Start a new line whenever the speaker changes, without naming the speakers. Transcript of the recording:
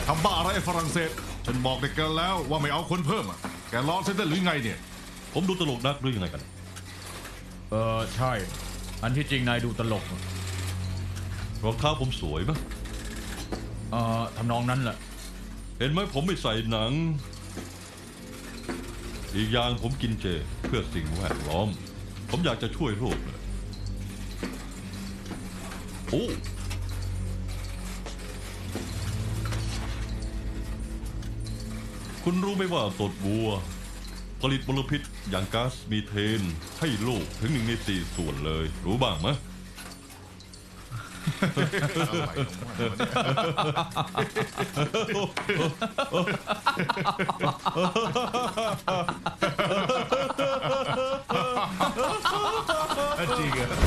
ำบ้าอะไรไอ้ฝรั่งเศสฉันบอกเด็กกันแล้วว่าไม่เอาคนเพิ่มอ่ะแกล้อฉันได้หรือไงเนี่ย
ผมดูตลกนักหรือยังไงกัน
ใช่ อันที่จริงนายดูตลก
รองเท้าผมสวยปะ
ทำนองนั้นแหละ
เห็นไหมผมไม่ใส่หนัง อีกอย่างผมกินเจเพื่อสิ่งแวดล้อม ผมอยากจะช่วยโลกเลยโอ้คุณรู้ไหมว่าตดวัว ผลิตมลพิษอย่างก๊าซมีเทนให้โลกถึง1/4 ส่วนเลย รู้บ้างไหม
อะไรของมันวะเนี่ยจริงอะ